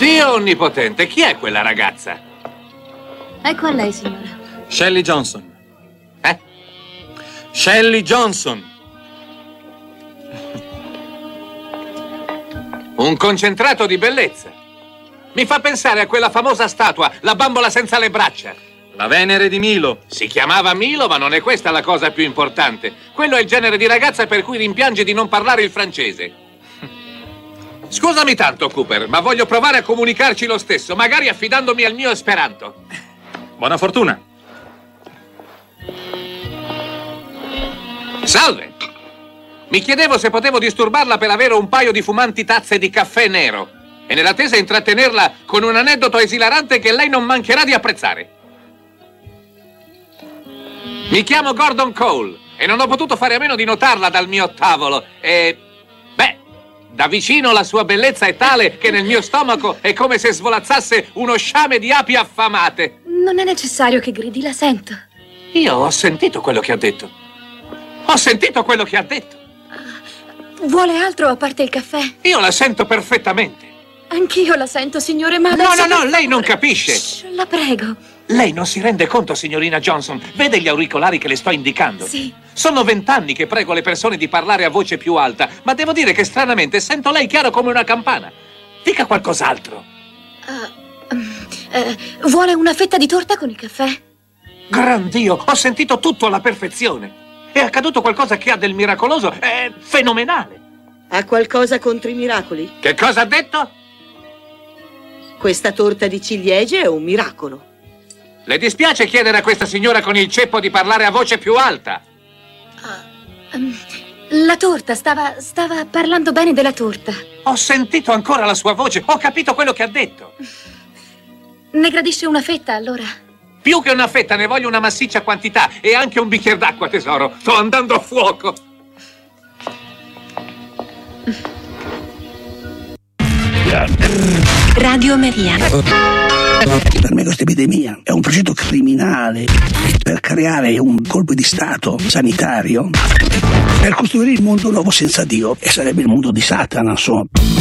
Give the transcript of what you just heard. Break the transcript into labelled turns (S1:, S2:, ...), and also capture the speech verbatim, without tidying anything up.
S1: Dio onnipotente, chi è quella ragazza?
S2: Ecco a lei, signora.
S3: Shelley Johnson.
S1: Eh?
S3: Shelley Johnson.
S1: Un concentrato di bellezza. Mi fa pensare a quella famosa statua, la bambola senza le braccia.
S3: La Venere di Milo.
S1: Si chiamava Milo, ma non è questa la cosa più importante. Quello è il genere di ragazza per cui rimpiange di non parlare il francese. Scusami tanto, Cooper, ma voglio provare a comunicarci lo stesso, magari affidandomi al mio esperanto.
S3: Buona fortuna.
S1: Salve! Mi chiedevo se potevo disturbarla per avere un paio di fumanti tazze di caffè nero e nell'attesa intrattenerla con un aneddoto esilarante che lei non mancherà di apprezzare. Mi chiamo Gordon Cole e non ho potuto fare a meno di notarla dal mio tavolo e... beh, da vicino la sua bellezza è tale che nel mio stomaco è come se svolazzasse uno sciame di api affamate.
S2: Non è necessario che gridi, la sento.
S1: Io ho sentito quello che ha detto. Ho sentito quello che ha detto.
S2: Vuole altro a parte il caffè?
S1: Io la sento perfettamente.
S2: Anch'io la sento, signore, ma
S1: No,
S2: adesso...
S1: no, no, lei non capisce.
S2: Shh, la prego.
S1: Lei non si rende conto, signorina Johnson. Vede gli auricolari che le sto indicando?
S2: Sì.
S1: Sono vent'anni che prego le persone di parlare a voce più alta, ma devo dire che stranamente sento lei chiaro come una campana. Dica qualcos'altro.
S2: Uh, um, uh, vuole una fetta di torta con il caffè?
S1: Gran Dio, ho sentito tutto alla perfezione. È accaduto qualcosa che ha del miracoloso. È fenomenale.
S4: Ha qualcosa contro i miracoli?
S1: Che cosa ha detto?
S4: Questa torta di ciliegie è un miracolo.
S1: Le dispiace chiedere a questa signora con il ceppo di parlare a voce più alta?
S2: Uh, um, la torta, stava, stava parlando bene della torta.
S1: Ho sentito ancora la sua voce, ho capito quello che ha detto.
S2: Ne gradisce una fetta, allora?
S1: Più che una fetta, ne voglio una massiccia quantità e anche un bicchiere d'acqua, tesoro. Sto andando a fuoco.
S5: Radio Maria.
S6: Per me questa epidemia è un progetto criminale per creare un colpo di stato sanitario per costruire il mondo nuovo senza Dio, e sarebbe il mondo di Satana, insomma.